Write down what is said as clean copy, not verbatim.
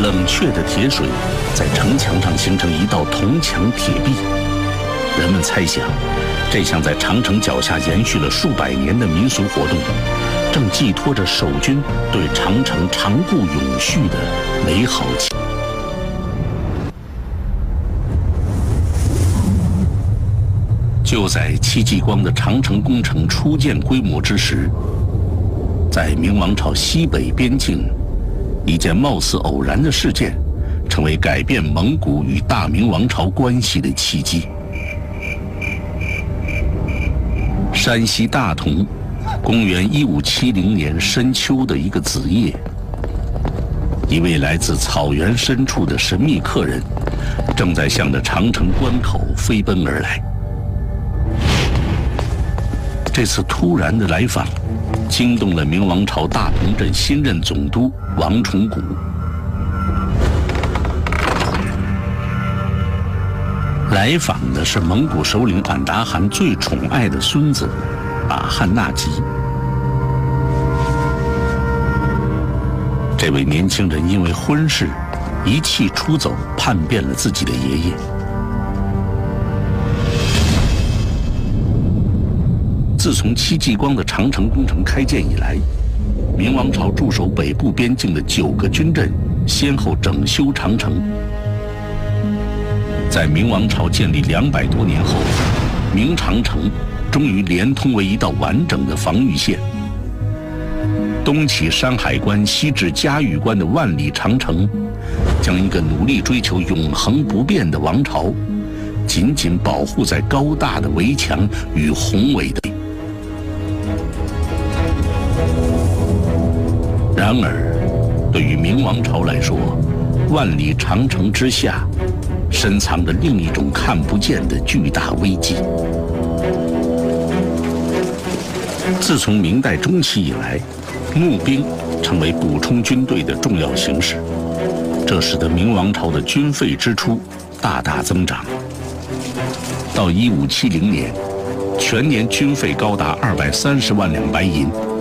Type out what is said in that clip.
冷却的铁水在城墙上形成一道铜墙铁壁。人们猜想，这项在长城脚下延续了数百年的民俗活动，正寄托着守军对长城长固永续的美好期待。就在戚继光的长城工程初见规模之时，在明王朝西北边境，一件貌似偶然的事件，成为改变蒙古与大明王朝关系的契机。山西大同，公元1570年深秋的一个子夜，一位来自草原深处的神秘客人，正在向着长城关口飞奔而来。这次突然的来访，惊动了明王朝大同镇新任总督王崇古。来访的是蒙古首领俺答汗最宠爱的孙子阿汗纳吉。这位年轻人因为婚事一气出走，叛变了自己的爷爷。自从戚继光的长城工程开建以来，明王朝驻守北部边境的9个军镇先后整修长城。在明王朝建立200多年后，明长城终于连通为一道完整的防御线。东起山海关，西至嘉峪关的万里长城，将一个努力追求永恒不变的王朝，紧紧保护在高大的围墙与宏伟的。然而，对于明王朝来说，万里长城之下，深藏着另一种看不见的巨大危机。自从明代中期以来，募兵成为补充军队的重要形式，这使得明王朝的军费支出大大增长。到1570年，全年军费高达230万两白银。